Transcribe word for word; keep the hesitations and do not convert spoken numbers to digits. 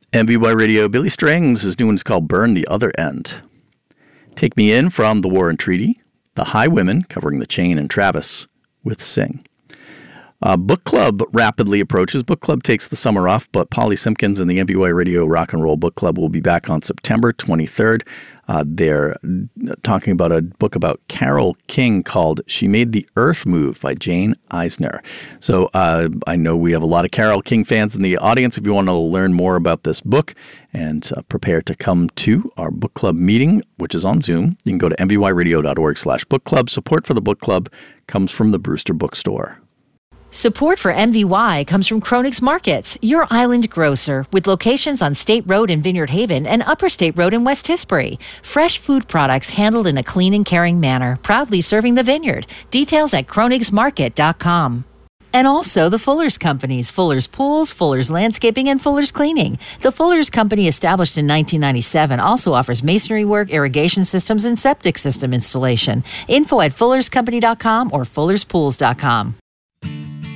M V Y Radio, Billy Strings. His new one is called Burn the Other End. Take Me In from The War and Treaty. The High Women, covering The Chain and Travis with Sing. Uh, book Club rapidly approaches. Book Club takes the summer off, but Polly Simpkins and the M V Y Radio Rock and Roll Book Club will be back on September twenty-third. Uh, they're talking about a book about Carole King called She Made the Earth Move by Jane Eisner. So uh, I know we have a lot of Carole King fans in the audience. If you want to learn more about this book and uh, prepare to come to our book club meeting, which is on Zoom, you can go to m v y radio dot org slash book club. Support for the book club comes from the Brewster Bookstore. Support for M V Y comes from Kronig's Markets, your island grocer, with locations on State Road in Vineyard Haven and Upper State Road in West Tisbury. Fresh food products handled in a clean and caring manner, proudly serving the vineyard. Details at kronigs market dot com. And also the Fuller's Companies, Fuller's Pools, Fuller's Landscaping, and Fuller's Cleaning. The Fuller's Company, established in nineteen ninety-seven, also offers masonry work, irrigation systems, and septic system installation. Info at fullers company dot com or fullers pools dot com.